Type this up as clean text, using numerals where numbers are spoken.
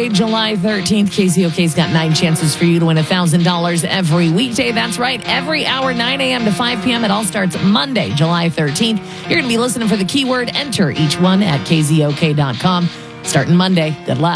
Monday, July 13th. KZOK's got 9 chances for you to win $1,000 every weekday. That's right. Every hour, 9 a.m. to 5 p.m. It all starts Monday, July 13th. You're going to be listening for the keyword enter each one at KZOK.com. Starting Monday. Good luck.